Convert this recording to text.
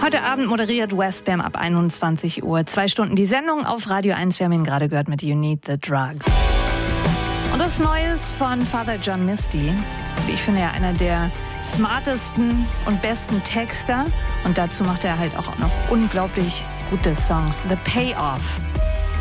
Heute Abend moderiert Westbam ab 21 Uhr. 2 Stunden die Sendung auf Radio 1. Wir haben ihn gerade gehört mit You Need the Drugs. Und das Neues von Father John Misty. Wie ich finde, ja einer der smartesten und besten Texter. Und dazu macht er halt auch noch unglaublich gute Songs. The Payoff.